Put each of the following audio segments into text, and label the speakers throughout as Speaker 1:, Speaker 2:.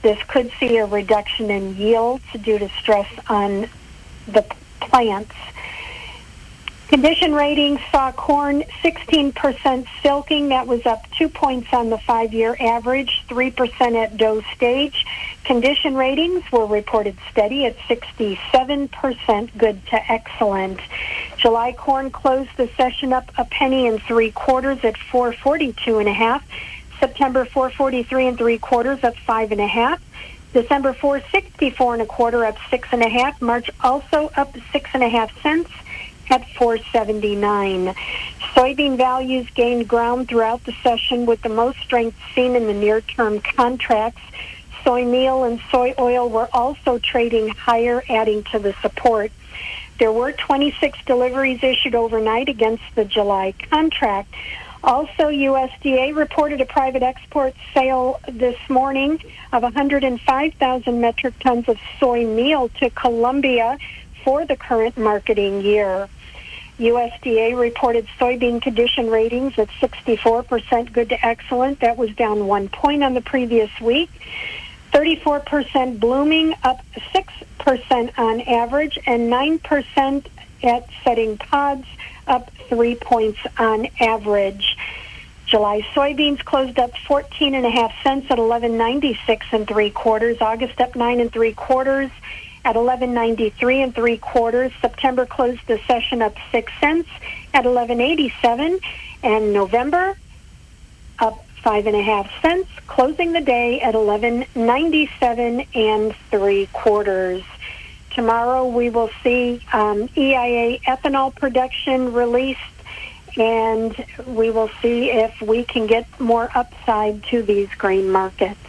Speaker 1: this could see a reduction in yields due to stress on the plants. Condition ratings saw corn 16% silking. That was up 2 points on the 5-year average, 3% at dough stage. Condition ratings were reported steady at 67%, good to excellent. July corn closed the session up a penny and 3/4 at 442.5. September 443 3/4 up 5.5. December 464 1/4 up 6.5. March also up 6.5 cents at 479. Soybean values gained ground throughout the session with the most strength seen in the near-term contracts. Soy meal and soy oil were also trading higher, adding to the support. There were 26 deliveries issued overnight against the July contract. Also, USDA reported a private export sale this morning of 105,000 metric tons of soy meal to Colombia for the current marketing year. USDA reported soybean condition ratings at 64%, good to excellent. That was down 1 point on the previous week. 34% blooming, up 6% on average, and 9% at setting pods, up 3 points on average. July soybeans closed up 14.5 cents at 11.96 3/4. August up 9 3/4 at 11.93 3/4. September closed the session up 6 cents at 11.87, and November up 5.5 cents, closing the day at 11.97 3/4. Tomorrow we will see EIA ethanol production released, and we will see if we can get more upside to these grain markets.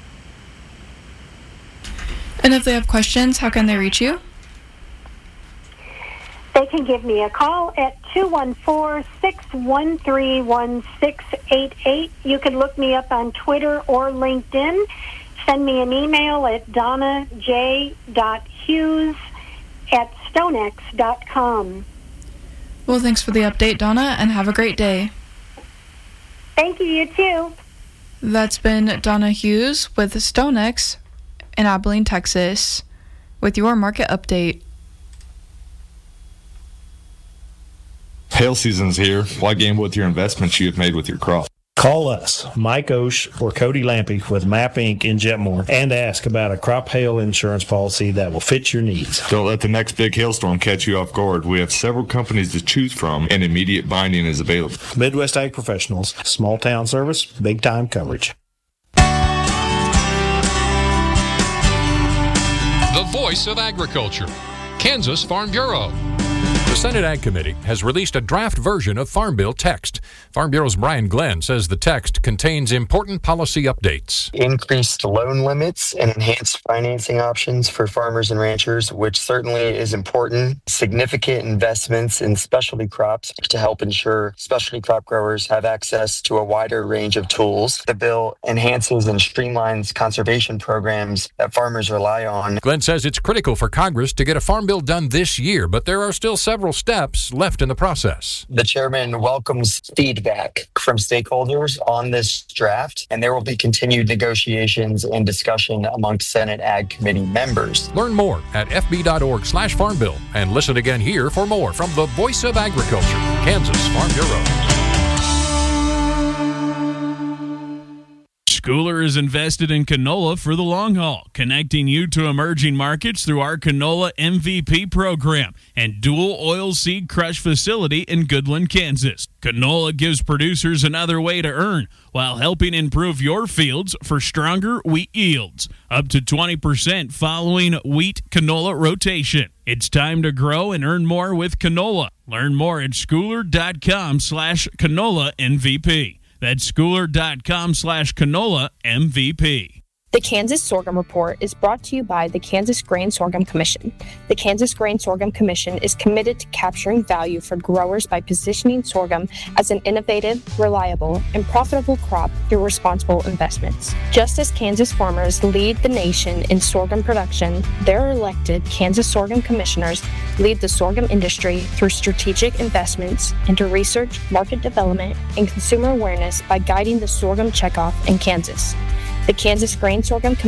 Speaker 2: And if they have questions, how can they reach you?
Speaker 1: They can give me a call at 214-613-1688. You can look me up on Twitter or LinkedIn. Send me an email at donnaj.hughes@stonex.com.
Speaker 2: Well, thanks for the update, Donna, and have a great day.
Speaker 1: Thank you, you too.
Speaker 2: That's been Donna Hughes with StoneX in Abilene, Texas, with your market update.
Speaker 3: Hail season's here. Why gamble with your investments you have made with your crop?
Speaker 4: Call us, Mike Osh or Cody Lampy with MAP Inc. in Jetmore, and ask about a crop hail insurance policy that will fit your needs.
Speaker 3: Don't let the next big hailstorm catch you off guard. We have several companies to choose from, and immediate binding is available.
Speaker 4: Midwest Ag Professionals, small town service, big time coverage.
Speaker 5: The voice of agriculture, Kansas Farm Bureau. The Senate Ag Committee has released a draft version of Farm Bill text. Farm Bureau's Brian Glenn says the text contains important policy updates.
Speaker 6: Increased loan limits and enhanced financing options for farmers and ranchers, which certainly is important. Significant investments in specialty crops to help ensure specialty crop growers have access to a wider range of tools. The bill enhances and streamlines conservation programs that farmers rely on.
Speaker 5: Glenn says it's critical for Congress to get a Farm Bill done this year, but there are still several steps left in the process.
Speaker 6: The chairman welcomes feedback from stakeholders on this draft, and there will be continued negotiations and discussion amongst Senate Ag Committee members.
Speaker 5: Learn more at fb.org/Farm Bill and listen again here for more from the Voice of Agriculture, Kansas Farm Bureau.
Speaker 7: Schooler is invested in canola for the long haul, connecting you to emerging markets through our Canola MVP program and dual oil seed crush facility in Goodland, Kansas. Canola gives producers another way to earn while helping improve your fields for stronger wheat yields, up to 20% following wheat canola rotation. It's time to grow and earn more with canola. Learn more at schooler.com/canola MVP. That's schooler.com/canola MVP.
Speaker 8: The Kansas Sorghum Report is brought to you by the Kansas Grain Sorghum Commission. The Kansas Grain Sorghum Commission is committed to capturing value for growers by positioning sorghum as an innovative, reliable, and profitable crop through responsible investments. Just as Kansas farmers lead the nation in sorghum production, their elected Kansas Sorghum Commissioners lead the sorghum industry through strategic investments into research, market development, and consumer awareness by guiding the sorghum checkoff in Kansas. The Kansas Grain Sorghum